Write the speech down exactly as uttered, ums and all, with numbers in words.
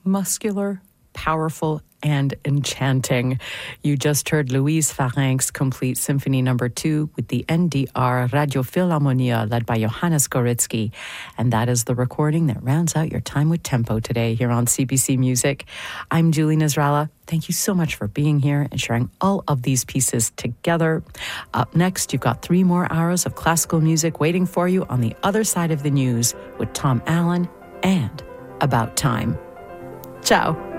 muscular, powerful, and enchanting. You just heard Louise Farink's Complete Symphony Number Two with the N D R Radio Philharmonia led by Johannes Goritsky. And that is the recording that rounds out your time with tempo today here on C B C Music. I'm Julie Nasrallah. Thank you so much for being here and sharing all of these pieces together. Up next, you've got three more hours of classical music waiting for you on the other side of the news with Tom Allen and About Time. Ciao.